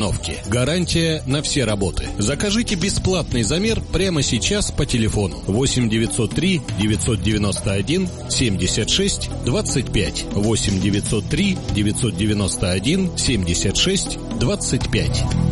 Гарантия на все работы. Закажите бесплатный замер прямо сейчас по телефону 8 903 991 76 25 8 903 991 76 25.